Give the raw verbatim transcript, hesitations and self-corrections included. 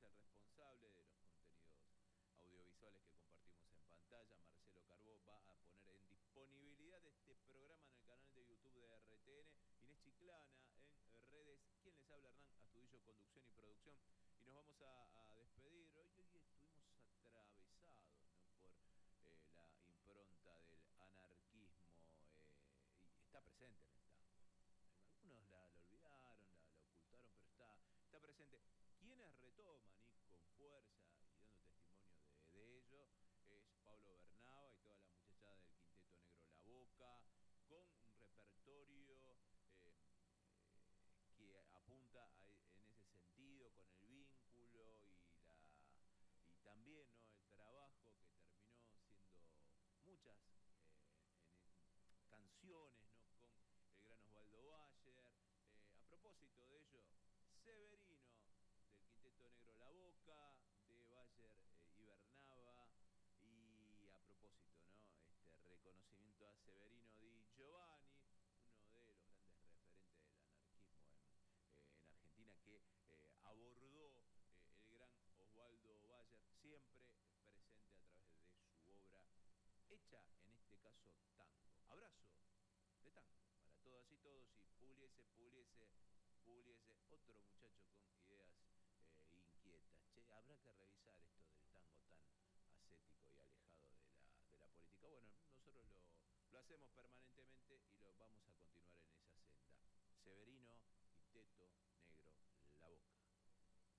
el responsable de los contenidos audiovisuales que compartimos en pantalla. Marcelo Carbó va a poner en disponibilidad este programa en el canal de YouTube de R T N. Inés Chiclana en redes. ¿Quién les habla? Hernán Astudillo, conducción y producción. Y nos vamos a, a despedir. Hoy, hoy estuvimos atravesados, ¿no?, por eh, la impronta del anarquismo. Eh, y está presente en el tango. Algunos la, la olvidaron, la, la ocultaron, pero está, está presente. Quienes retoman y con fuerza y dando testimonio de, de ello es Pablo Bernaba y toda la muchachada del Quinteto Negro La Boca, con un repertorio eh, eh, que apunta a, en ese sentido, con el vínculo y, la, y también, ¿no?, el trabajo que terminó siendo muchas eh, en, en canciones, ¿no?, con el gran Osvaldo Bayer. Eh, a propósito de ello, Severino del Quinteto Negro La Boca, de Bayer eh, y Bernaba. Y a propósito, ¿no?, este reconocimiento a Severino Di Giovanni, uno de los grandes referentes del anarquismo en, eh, en Argentina, que eh, abordó eh, el gran Osvaldo Bayer, siempre presente a través de su obra, hecha en este caso tango. Abrazo de tango para todas y todos, y Pugliese, Pugliese, Pugliese, otro muchacho con ideas eh, inquietas. Che, habrá que revisar esto del tango tan ascético y alejado de la, de la política. Bueno, nosotros lo, lo hacemos permanentemente.